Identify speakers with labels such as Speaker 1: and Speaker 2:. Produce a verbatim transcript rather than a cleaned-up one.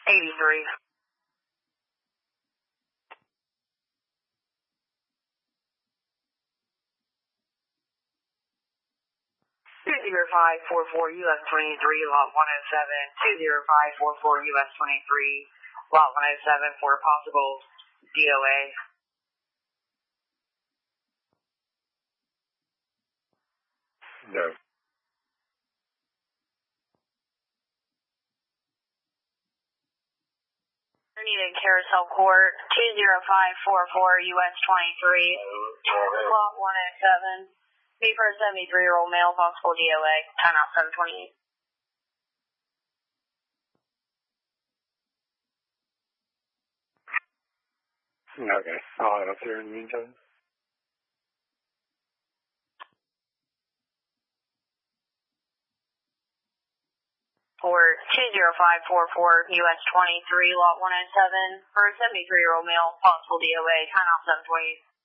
Speaker 1: eighty-three. two zero five four four U S twenty-three, lot one oh seven, two zero five four four U S twenty-three, lot one oh seven for a possible D O A.
Speaker 2: No.
Speaker 1: Needed Carousel Court, two zero five four four U S twenty-three, lot one oh seven. B for a seventy-three-year-old male, possible D O A, time out seven twenty-eight.
Speaker 2: Okay, I'll head up there in the meantime.
Speaker 1: For two zero five four four U S twenty-three, lot one oh seven, for a seventy-three-year-old male, possible D O A, time out seven twenty-eight.